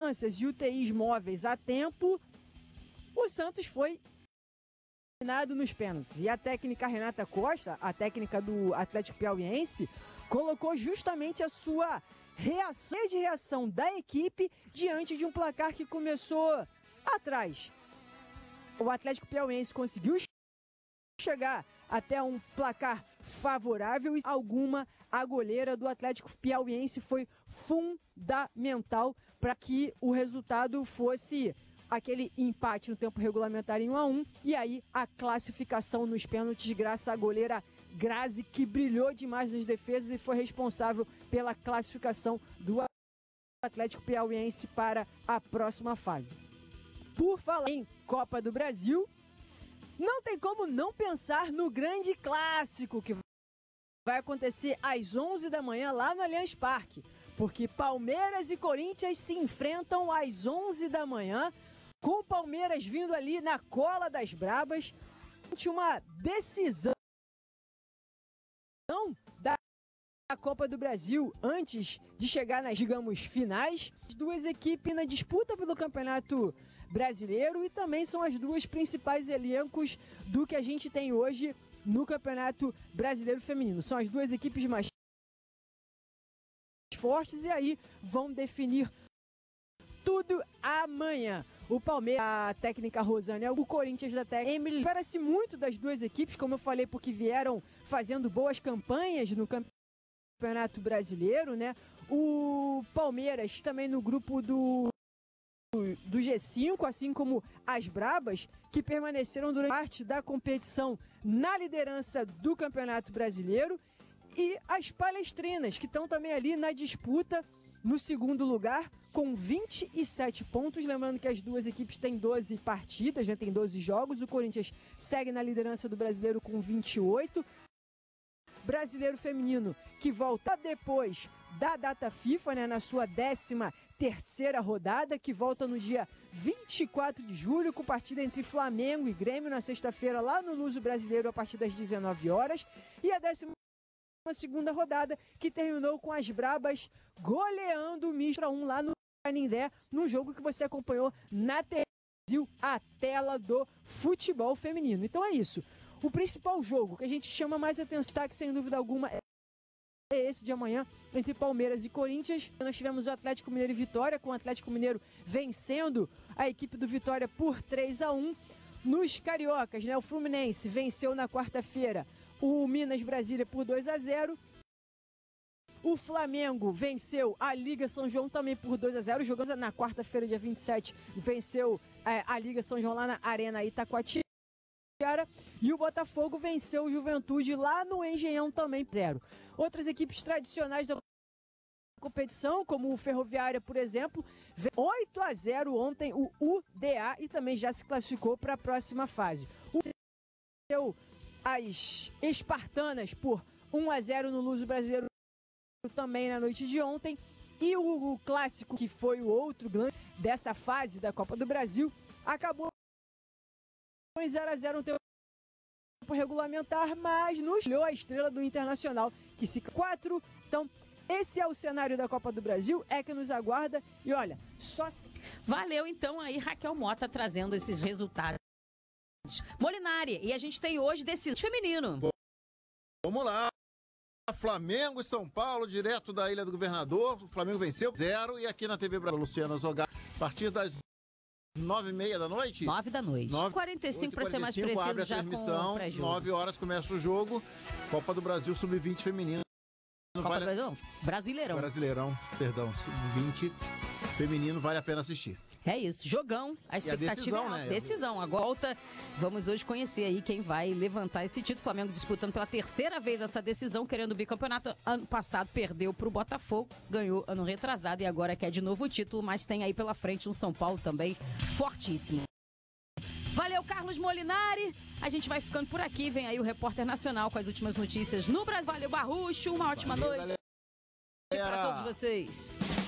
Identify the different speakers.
Speaker 1: ambulâncias e UTIs móveis a tempo, o Santos foi eliminado nos pênaltis. E a técnica Renata Costa, a técnica do Atlético Piauiense, colocou justamente a sua reação da equipe diante de um placar que começou atrás. O Atlético Piauiense conseguiu chegar até um placar favorável e a goleira do Atlético Piauiense foi fundamental para que o resultado fosse aquele empate no tempo regulamentar em 1-1 e aí a classificação nos pênaltis graças à goleira Grazi, que brilhou demais nas defesas e foi responsável pela classificação do Atlético Piauiense para a próxima fase. Por falar em Copa do Brasil, não tem como não pensar no grande clássico que vai acontecer às 11 da manhã lá no Allianz Parque, porque Palmeiras e Corinthians se enfrentam às 11 da manhã, com o Palmeiras vindo ali na cola das brabas, uma decisão da Copa do Brasil antes de chegar nas, digamos, finais. As duas equipes na disputa pelo Campeonato Brasileiro e também são as duas principais elencos do que a gente tem hoje no Campeonato Brasileiro Feminino. São as duas equipes mais fortes e aí vão definir tudo amanhã. O Palmeiras, a técnica Rosânia, o Corinthians da técnica Emily. Espera-se muito das duas equipes, como eu falei, porque vieram fazendo boas campanhas no Campeonato Brasileiro, né? O Palmeiras também no grupo do G5, assim como as Brabas, que permaneceram durante parte da competição na liderança do Campeonato Brasileiro, e as Palestrinas, que estão também ali na disputa no segundo lugar, com 27 pontos. Lembrando que as duas equipes têm 12 partidas, né? Tem 12 jogos. O Corinthians segue na liderança do Brasileiro com 28. Brasileiro Feminino, que volta depois da data FIFA, né? Na sua 13ª rodada, que volta no dia 24 de julho, com partida entre Flamengo e Grêmio na sexta-feira, lá no Luso Brasileiro, a partir das 19 horas. E a 12ª rodada, que terminou com as Brabas goleando o Mistra 1 lá no Canindé, num jogo que você acompanhou na TV Brasil, a tela do futebol feminino. Então é isso. O principal jogo que a gente chama mais atenção, que sem dúvida alguma é esse de amanhã, entre Palmeiras e Corinthians. Nós tivemos o Atlético Mineiro e Vitória, com o Atlético Mineiro vencendo a equipe do Vitória por 3-1. Nos cariocas, né, o Fluminense venceu na quarta-feira o Minas Brasília por 2-0. O Flamengo venceu a Liga São João também por 2-0. Jogando na quarta-feira, dia 27, venceu a Liga São João lá na Arena Itacoatiara. E o Botafogo venceu o Juventude lá no Engenhão também por 0. Outras equipes tradicionais da competição, como o Ferroviária, por exemplo, 8-0 ontem o UDA e também já se classificou para a próxima fase. As Espartanas por 1-0 no Luso Brasileiro também na noite de ontem. E o clássico, que foi o outro grande dessa fase da Copa do Brasil, acabou em 0-0 no tempo regulamentar, mas nos olhou a estrela do Internacional, que se 4. Então, esse é o cenário da Copa do Brasil, é que nos aguarda. E olha, só...
Speaker 2: Valeu então aí Raquel Mota trazendo esses resultados. Molinari, e a gente tem hoje decisão feminino.
Speaker 3: Vamos lá. Flamengo e São Paulo, direto da Ilha do Governador. O Flamengo venceu 0 e aqui na TV Brasil, Luciana Zogar, a partir das 9h30 da noite?
Speaker 2: 9 da noite.
Speaker 3: 9h45
Speaker 2: para ser mais preciso,
Speaker 3: abre a
Speaker 2: já
Speaker 3: transmissão,
Speaker 2: com
Speaker 3: 9 horas começa o jogo. Copa do Brasil Sub-20 feminino.
Speaker 2: Copa do Brasil? Brasileirão,
Speaker 3: perdão, Sub-20 feminino, vale a pena assistir.
Speaker 2: É isso, jogão, a expectativa
Speaker 3: decisão,
Speaker 2: é a decisão. A volta, vamos hoje conhecer aí quem vai levantar esse título. Flamengo disputando pela terceira vez essa decisão, querendo o bicampeonato. Ano passado perdeu pro Botafogo, ganhou ano retrasado e agora quer de novo o título, mas tem aí pela frente um São Paulo também fortíssimo. Valeu, Carlos Molinari. A gente vai ficando por aqui, vem aí o Repórter Nacional com as últimas notícias no Brasil. Valeu, Barrucho, uma ótima noite para todos vocês.